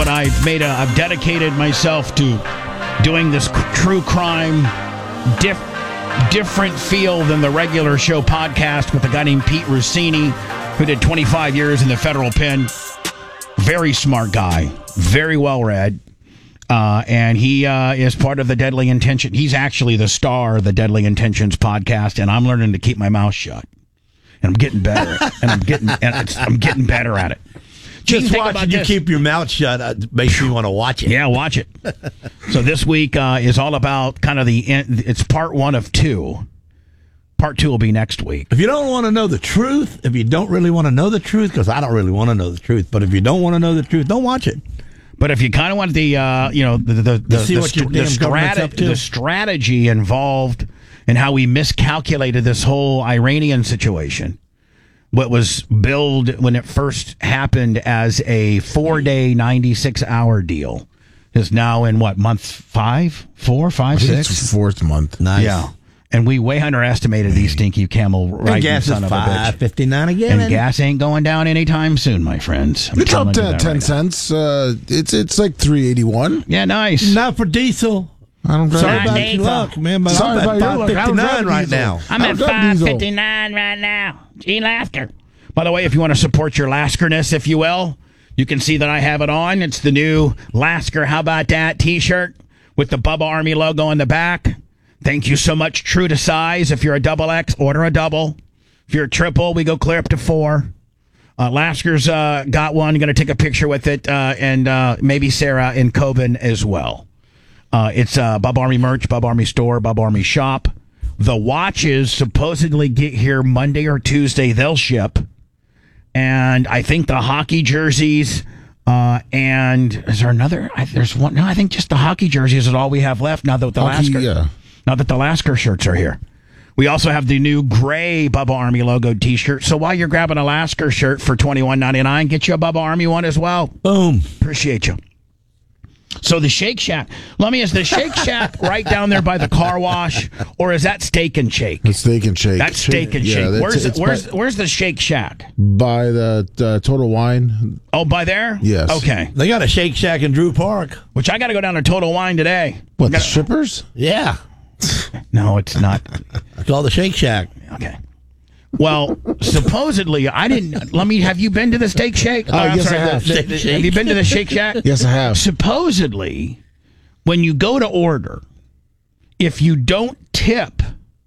but I've dedicated myself to doing this true crime, different feel than the regular show podcast with a guy named Pete Rossini, who did 25 years in the federal pen. Very smart guy, very well read. And he is part of the Deadly Intention. He's actually the star of the Deadly Intentions podcast, and I'm learning to keep my mouth shut. And I'm getting better. I'm getting better at it. Just watching you keep your mouth shut makes me want to watch it. Yeah, watch it. So this week is all about kind of it's part 1 of 2. Part 2 will be next week. If you don't want to know the truth, if you don't really want to know the truth, because I don't really want to know the truth, but if you don't want to know the truth, don't watch it. But if you kind of want the strategy involved in how we miscalculated this whole Iranian situation, what was billed when it first happened as a 4-day, 96-hour deal is now in what, month 5, 4, 5, 6? It's 4th month. Nice. Yeah. And we way underestimated these stinky camel riding gas son is of a bitch. $5.59 again. And gas ain't going down anytime soon, my friends. It's up to 10 cents. It's like $3.81. Yeah, nice. Not for diesel. I don't Sorry drive. about your luck, man. But Sorry I'm about at your luck. I don't drive $5.59 right diesel. now. I'm at $5.59 right now. Gee, Lasker. By the way, if you want to support your Laskerness, if you will, you can see that I have it on. It's the new Lasker How About That t-shirt with the Bubba Army logo on the back. Thank you so much, true to size. If you're a double X, order a double. If you're a triple, we go clear up to 4. Lasker's got one. Going to take a picture with it, and maybe Sarah and Coben as well. It's Bubba Army merch, Bubba Army store, Bubba Army shop. The watches supposedly get here Monday or Tuesday. They'll ship. And I think the hockey jerseys, and is there another? There's one. No, I think just the hockey jerseys is all we have left now that the Lasker shirts are here. We also have the new gray Bubba Army logo t-shirt. So while you're grabbing a Lasker shirt for $21.99, get you a Bubba Army one as well. Boom. Appreciate you. So the Shake Shack. Lummy, is the Shake Shack right down there by the car wash, or is that Steak and Shake? It's Steak and Shake. That's Steak and Shake. Where's the Shake Shack? By the Total Wine. Oh, by there? Yes. Okay. They got a Shake Shack in Drew Park. Which I got to go down to Total Wine today. What, the strippers? Yeah. No, it's not. It's called the Shake Shack. Okay. Well, supposedly, I didn't. Have you been to the Steak Shake? Yes, I have. Have you been to the Shake Shack? Yes, I have. Supposedly, when you go to order, if you don't tip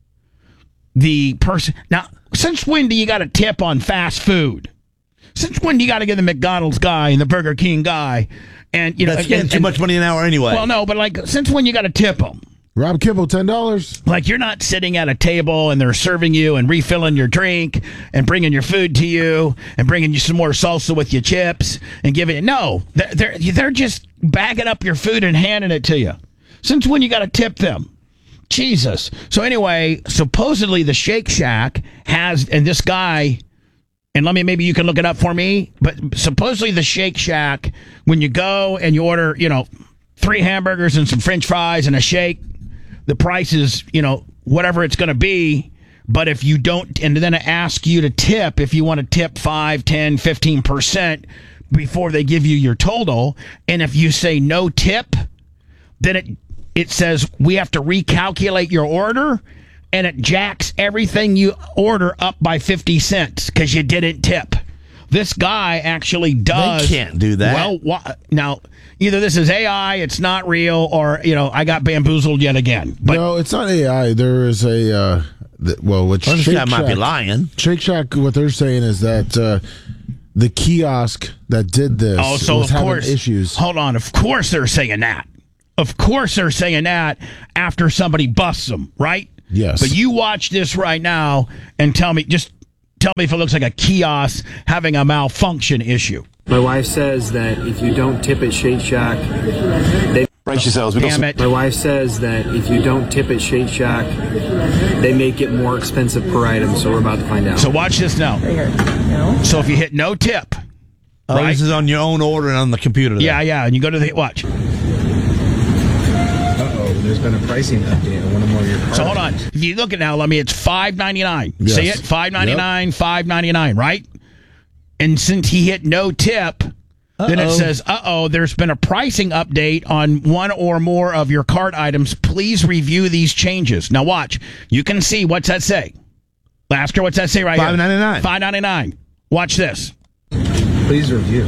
the person. Now, since when do you got to tip on fast food? Since when do you got to give the McDonald's guy and the Burger King guy? And That's getting too much money an hour anyway. Well, no, but since when you got to tip them? Rob Kibble, $10. Like, you're not sitting at a table and they're serving you and refilling your drink and bringing your food to you and bringing you some more salsa with your chips and giving it. No, they're just bagging up your food and handing it to you. Since when you got to tip them? Jesus. So anyway, supposedly the Shake Shack has, and this guy, and maybe you can look it up for me, but supposedly the Shake Shack, when you go and you order, 3 hamburgers and some French fries and a shake, the price is, whatever it's going to be. But if you don't, and then ask you to tip, if you want to tip 5, 10, 15% before they give you your total. And if you say no tip, then it says we have to recalculate your order, and it jacks everything you order up by 50 cents because you didn't tip. This guy actually does. They can't do that. Well, now, either this is AI, it's not real, or, I got bamboozled yet again. But no, it's not AI. There is a, which this guy might be lying. Shake Shack, what they're saying is that the kiosk that did this was having issues. Hold on. Of course they're saying that. Of course they're saying that after somebody busts them, right? Yes. But you watch this right now and tell me if it looks like a kiosk having a malfunction issue. My wife says that if you don't tip at Shake Shack, brace yourselves. My wife says that if you don't tip at Shake Shack, they make it more expensive per item. So we're about to find out. So watch this now. So if you hit no tip, right? This is on your own order and on the computer. There. Yeah, and you go to the watch. There's been a pricing update on one or more of your cards. So hold on. If you look at now, it's $5.99. Yes. See it? $5.99, $5.99, right? And since he hit no tip, Then it says, there's been a pricing update on one or more of your cart items. Please review these changes. Now watch. You can see, what's that say? Lasker, what's that say right here? $5.99. $5.99. Watch this. Please review.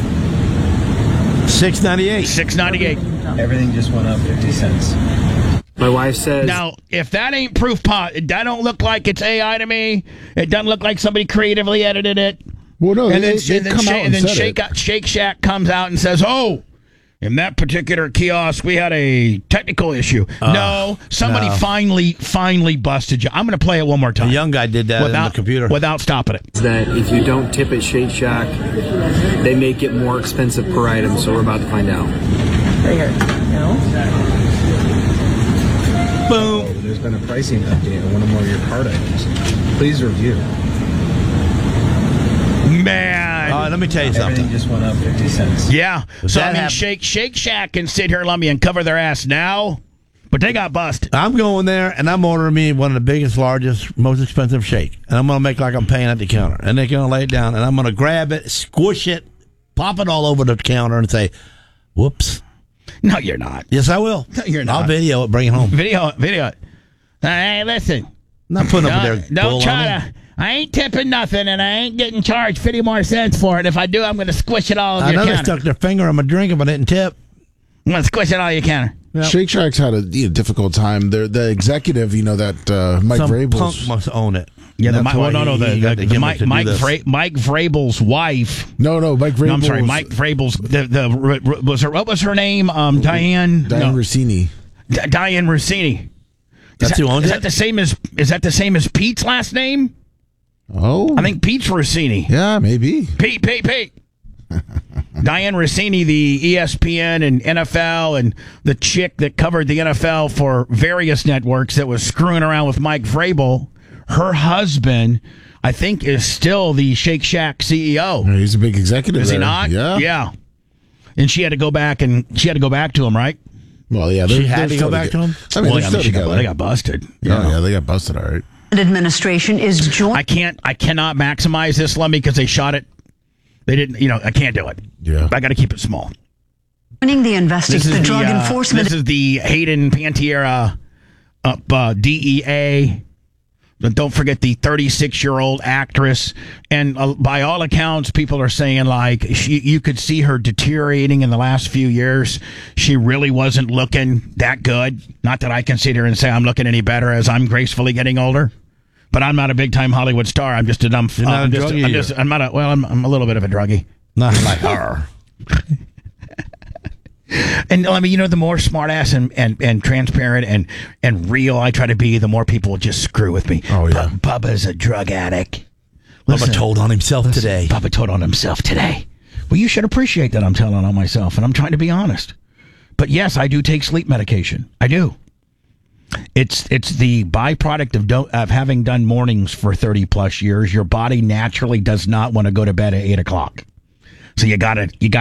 $6.98. $6.98. Everything just went up 50 cents. My wife says... Now, if that ain't proof pot, that don't look like it's AI to me. It doesn't look like somebody creatively edited it. Well, no, and then Shake Shack comes out and says, "Oh, in that particular kiosk, we had a technical issue." No, somebody finally busted you. I'm going to play it one more time. The young guy did that on the computer without stopping it. That if you don't tip at Shake Shack, they make it more expensive per item. So we're about to find out. Right here. No. Boom. There's been a pricing update on one or more of your cart items. Please review. Man. Let me tell you something. Everything just went up 50 cents. Yeah. So, I mean, Shake Shack can sit here, Lummy, and cover their ass now, but they got busted. I'm going there, and I'm ordering me one of the biggest, largest, most expensive shake. And I'm going to make like I'm paying at the counter. And they're going to lay it down, and I'm going to grab it, squish it, pop it all over the counter, and say, whoops. No, you're not. Yes, I will. No, you're not. I'll video it, bring it home. Video it. Hey, listen. Not putting up with their Don't bull try on me. to... I ain't tipping nothing, and I ain't getting charged 50 more cents for it. If I do, I'm going to squish it all over I your know they counter. stuck their finger in my drink if I didn't tip. I'm going to squish it all over your counter. Yep. Shake Shack's had a difficult time. The executive, that Mike Some Vrabel's punk must own it. Yeah, That's why the he got the gimmick to do Mike this. Mike Vrabel's wife. No, Mike Vrabel. No, I'm sorry, Mike Vrabel's. What was her name? Diane Rossini. Diane Rossini. That's who owns it. Is that the same as Pete's last name? Oh, I think Pete's Rossini. Yeah, maybe. Pete. Diane Rossini, the ESPN and NFL, and the chick that covered the NFL for various networks that was screwing around with Mike Vrabel. Her husband, I think, is still the Shake Shack CEO. Yeah, he's a big executive. Is he there. not? Yeah. Yeah. And she had to go back to him, right? Well, yeah. She had to go back to him? I mean, they're still together. They got busted. Yeah, they got busted, all right. Administration is joining. I cannot maximize this, Lummy, because they shot it. They didn't, I can't do it. Yeah. I got to keep it small. The investigation, the drug enforcement. This is the Hayden Panettiere DEA. Don't forget the 36-year-old actress. And by all accounts, people are saying, like, you could see her deteriorating in the last few years. She really wasn't looking that good. Not that I can sit here and say I'm looking any better as I'm gracefully getting older. But I'm not a big-time Hollywood star. I'm just a dumb... I'm a little bit of a druggie. Not like her. And I mean, the more smart-ass and transparent and real I try to be, the more people just screw with me. Oh, yeah. Bubba's a drug addict. Bubba told on himself today. Bubba told on himself today. Well, you should appreciate that I'm telling on myself, and I'm trying to be honest. But yes, I do take sleep medication. I do. It's the byproduct of having done mornings for 30 plus years. Your body naturally does not want to go to bed at 8 o'clock. So you gotta take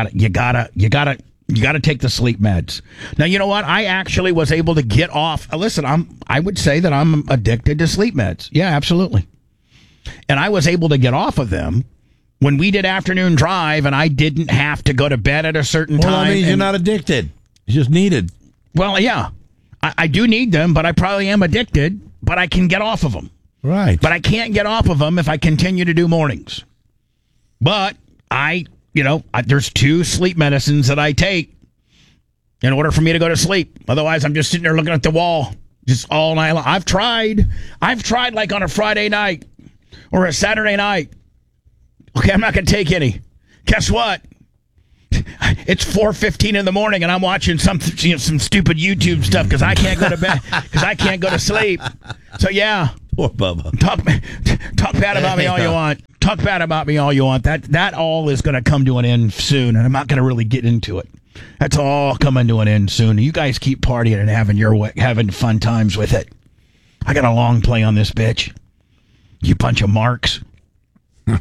the sleep meds. Now, you know what? I actually was able to get off. Listen, I would say that I'm addicted to sleep meds. Yeah, absolutely. And I was able to get off of them when we did afternoon drive, and I didn't have to go to bed at a certain time. Well, that means you're not addicted. It's just needed. Well, yeah. I do need them, but I probably am addicted, but I can get off of them. Right. But I can't get off of them if I continue to do mornings. But there's 2 sleep medicines that I take in order for me to go to sleep. Otherwise, I'm just sitting there looking at the wall just all night long. I've tried like on a Friday night or a Saturday night. Okay, I'm not going to take any. Guess what? It's 4:15 in the morning, and I'm watching some stupid YouTube stuff because I can't go to bed because I can't go to sleep. So yeah, poor Bubba. Talk bad about me all you want. Talk bad about me all you want. That all is going to come to an end soon, and I'm not going to really get into it. That's all coming to an end soon. You guys keep partying and having fun times with it. I got a long play on this bitch. You bunch of marks.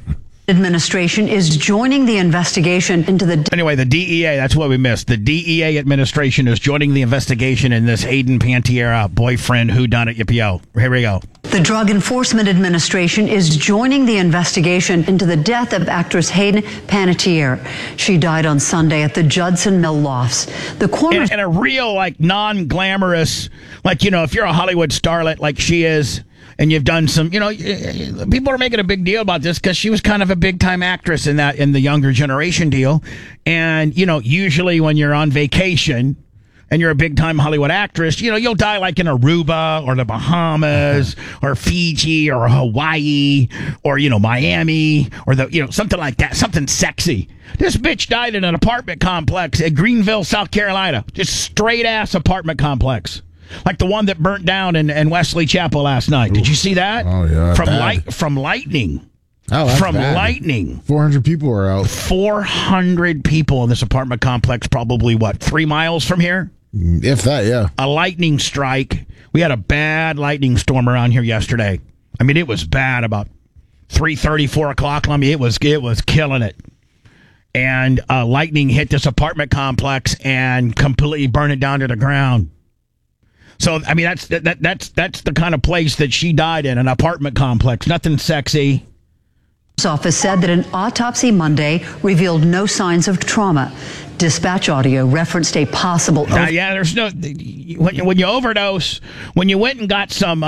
Administration is joining the investigation into the... Anyway, the DEA, that's what we missed. The DEA administration is joining the investigation in this Hayden Panettiere boyfriend whodunit yippee-yo. Here we go. The Drug Enforcement Administration is joining the investigation into the death of actress Hayden Panettiere. She died on Sunday at the Judson Mill Lofts. The coroner... In a real, like, non-glamorous, like, you know, if you're a Hollywood starlet like she is, and you've done some, you know, people are making a big deal about this because she was kind of a big time actress in the younger generation deal. And, you know, usually when you're on vacation and you're a big time Hollywood actress, you know, you'll die like in Aruba or the Bahamas or Fiji or Hawaii or, you know, Miami or something like that, something sexy. This bitch died in an apartment complex at Greenville, South Carolina. Just straight ass apartment complex. Like the one that burnt down in Wesley Chapel last night. Did you see that? Oh, yeah. From lightning. Oh, that's From bad. lightning. 400 people are out. 400 people in this apartment complex, probably, 3 miles from here? If that, yeah. A lightning strike. We had a bad lightning storm around here yesterday. I mean, it was bad about 3:30, 4 o'clock. I mean, it was killing it. And lightning hit this apartment complex and completely burned it down to the ground. So, I mean, that's the kind of place that she died in, an apartment complex. Nothing sexy. Office said that an autopsy Monday revealed no signs of trauma. Dispatch audio referenced a possible... there's no... When you overdose, when you went and got some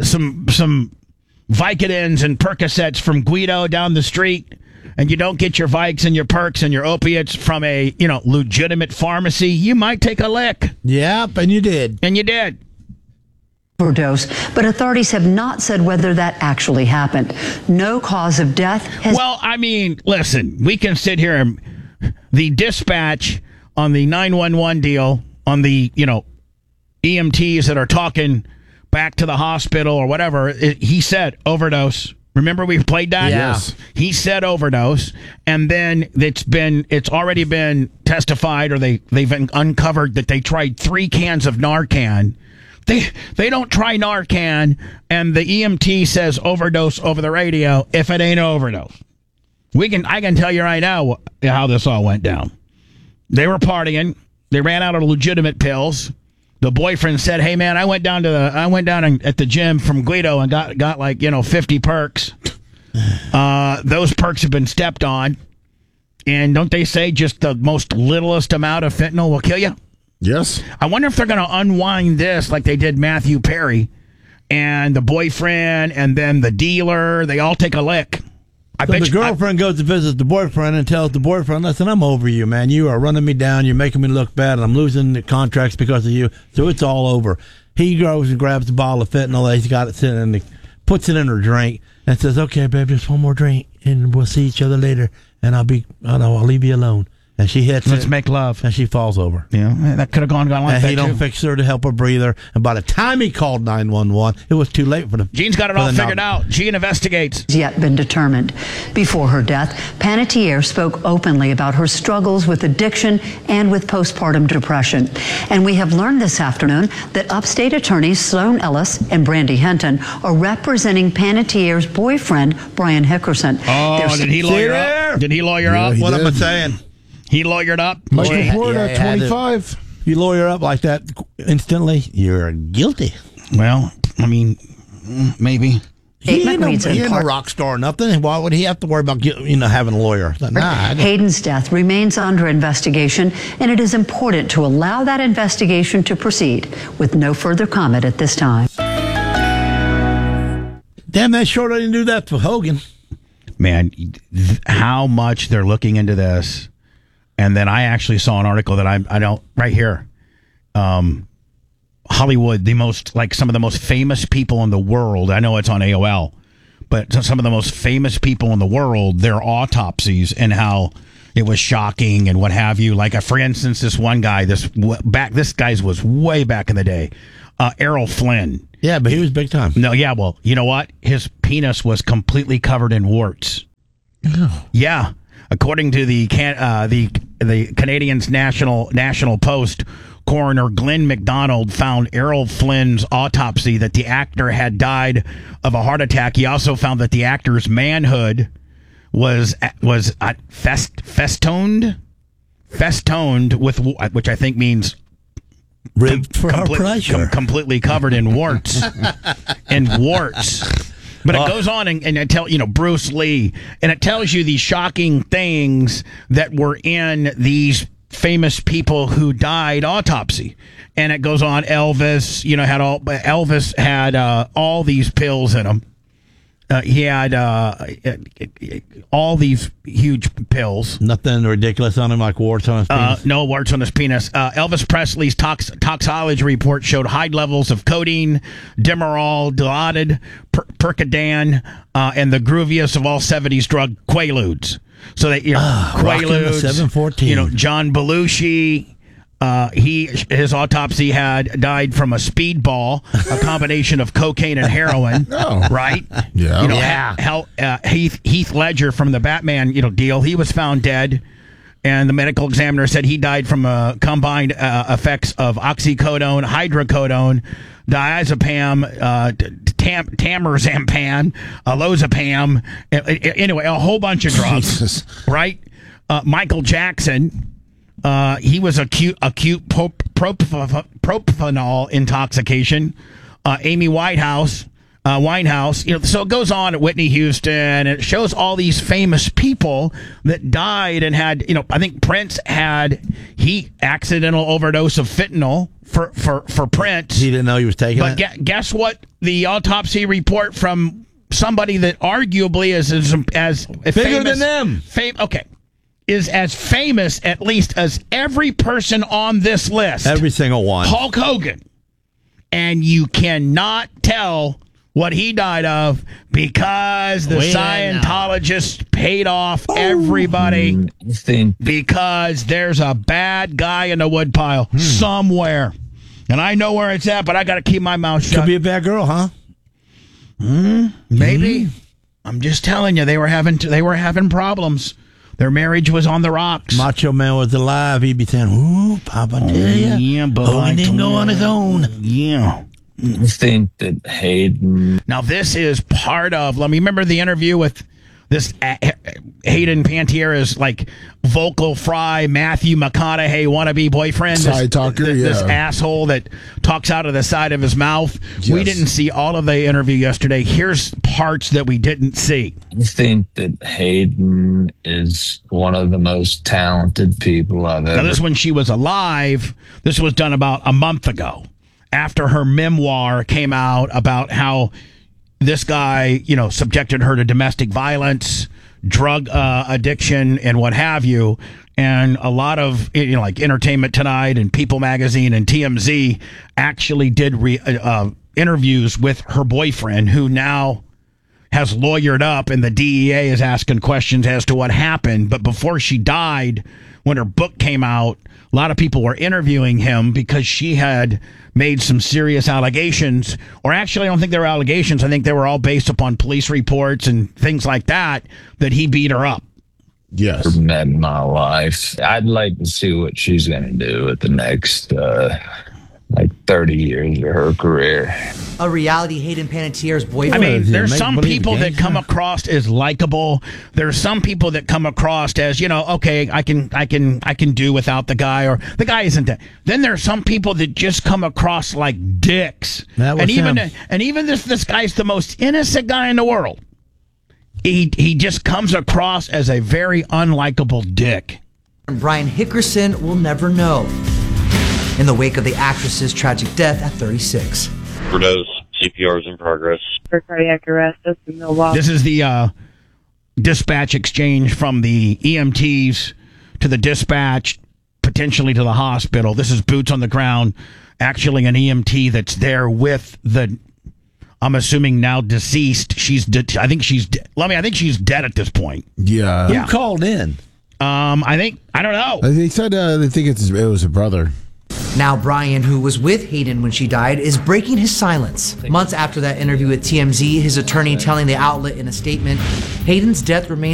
Vicodins and Percocets from Guido down the street, and you don't get your Vikes and your Perks and your opiates from a, legitimate pharmacy, you might take a lick. Yep, and you did. And you did. Overdose, but authorities have not said whether that actually happened. No cause of death has... Well, I mean, listen, we can sit here and the dispatch on the 911 deal, on the, EMTs that are talking back to the hospital or whatever, he said overdose. Remember we played that? Yes. He said overdose, and then it's already been testified, or they've uncovered that they tried 3 cans of Narcan. They don't try Narcan, and the EMT says overdose over the radio if it ain't overdose. I can tell you right now how this all went down. They were partying. They ran out of legitimate pills. The boyfriend said, "Hey man, I went down at the gym from Guido and got 50 perks. Those perks have been stepped on, and don't they say just the most littlest amount of fentanyl will kill you?" Yes. I wonder if they're going to unwind this like they did Matthew Perry, and the boyfriend and then the dealer. They all take a lick. The girlfriend goes to visit the boyfriend and tells the boyfriend, "Listen, I'm over you, man. You are running me down. You're making me look bad, and I'm losing the contracts because of you. So it's all over." He goes and grabs a bottle of fentanyl that he's got it sitting in, puts it in her drink, and says, "Okay, babe, just one more drink, and we'll see each other later, and I'll leave you alone." And she hits Let's make love. And she falls over. Yeah, that could have gone like and that, he don't fix her to help her breathe her. And by the time he called 911, it was too late for the... Gene's got it all figured out. Gene investigates. Yet been determined. Before her death, Panettiere spoke openly about her struggles with addiction and with postpartum depression. And we have learned this afternoon that upstate attorneys Sloan Ellis and Brandy Henton are representing Panettiere's boyfriend, Brian Hickerson. Oh, did he lawyer up? Did he lawyer up? What am I saying? He lawyered up. Michael Porter, 25. You lawyer up like that instantly, you're guilty. Well, I mean, maybe. He ain't a rock star or nothing. Why would he have to worry about having a lawyer? Hayden's death remains under investigation, and it is important to allow that investigation to proceed with no further comment at this time. Damn, that sure didn't do that for Hogan. Man, how much they're looking into this. And then I actually saw an article that I don't right here. Hollywood, some of the most famous people in the world. I know it's on AOL, but some of the most famous people in the world, their autopsies and how it was shocking and what have you. Like, for instance, this one guy, this guy's was way back in the day, Errol Flynn. Yeah, but he was big time. No, yeah, well, you know what? His penis was completely covered in warts. Oh. Yeah. According to the Canadian's National Post, coroner Glenn McDonald found Errol Flynn's autopsy that the actor had died of a heart attack. He also found that the actor's manhood was festooned with, which I think means completely covered in warts But it goes on and it tells, Bruce Lee, and it tells you these shocking things that were in these famous people who died autopsy. And it goes on. Elvis had all these pills in him. He had all these huge pills. Nothing ridiculous on him, like warts on his penis? No warts on his penis. Elvis Presley's toxicology report showed high levels of codeine, Demerol, Dilaudid, Percodan, and the grooviest of all 70s drug, Quaaludes. So that Quaaludes, 714. John Belushi. His autopsy died from a speedball, a combination of cocaine and heroin. Right? Yeah. Heath Ledger from the Batman, deal. He was found dead, and the medical examiner said he died from combined effects of oxycodone, hydrocodone, diazepam, tamoxifen, lozapam. Anyway, a whole bunch of drugs. Jesus. Right? Michael Jackson. He was acute propofol intoxication. Amy Winehouse. So it goes on at Whitney Houston. It shows all these famous people that died and had. I think Prince had accidental overdose of fentanyl for Prince. He didn't know he was taking it. But guess what? The autopsy report from somebody that arguably is as bigger famous, than them. Is as famous, at least, as every person on this list. Every single one. Hulk Hogan. And you cannot tell what he died of because the Scientologists paid off everybody because there's a bad guy in the woodpile somewhere. And I know where it's at, but I got to keep my mouth shut. Could be a bad girl, huh? Maybe. I'm just telling you, they were having problems. Their marriage was on the rocks. Macho Man was alive. He'd be saying, "Ooh, Papa, tell ya." Yeah, but Hogan didn't go on his own. Yeah. I think that Hayden. Now, this is part of. Let me remember the interview with this Hayden Panettiera's vocal fry Matthew McConaughey wannabe boyfriend. Side talker, this asshole that talks out of the side of his mouth. Yes. We didn't see all of the interview yesterday. Here's parts that we didn't see. I think that Hayden is one of the most talented people I've ever. Now, this is when she was alive. This was done about a month ago, after her memoir came out about how this guy, subjected her to domestic violence, drug addiction, and what have you. And a lot of, Entertainment Tonight and People Magazine and TMZ actually did interviews with her boyfriend, who now has lawyered up, and the DEA is asking questions as to what happened. But before she died, when her book came out, a lot of people were interviewing him because she had made some serious allegations. Or actually, I don't think they were allegations. I think they were all based upon police reports and things like that he beat her up. Yes. Met in my life. I'd like to see what she's going to do with the next 30 years of her career. A reality Hayden Panettiere's boyfriend. I mean, there's some people that come across as likable. There's some people that come across as, okay, I can do without the guy, or the guy isn't that. Then there's some people that just come across like dicks. And even this guy's the most innocent guy in the world. He just comes across as a very unlikable dick. Brian Hickerson will never know. In the wake of the actress's tragic death at 36. Overdose, CPR is in progress. For cardiac arrest, just in Milwaukee. This is the dispatch exchange from the EMTs to the dispatch, potentially to the hospital. This is boots on the ground, actually an EMT that's there with I'm assuming now deceased. I think she's dead at this point. Yeah. Who called in? I don't know. They said they think it was a brother. Now Brian, who was with Hayden when she died, is breaking his silence. Months after that interview with TMZ, his attorney telling the outlet in a statement, Hayden's death remains